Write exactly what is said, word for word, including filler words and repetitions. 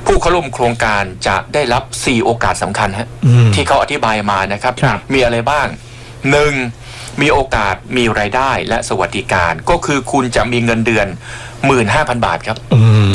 ผู้เข้าร่วมโครงการจะได้รับสี่โอกาสสำคัญฮะที่เขาอธิบายมานะครับมีอะไรบ้างหนึ่งมีโอกาสมีรายได้และสวัสดิการก็คือคุณจะมีเงินเดือน หนึ่งหมื่นห้าพัน บาทครับ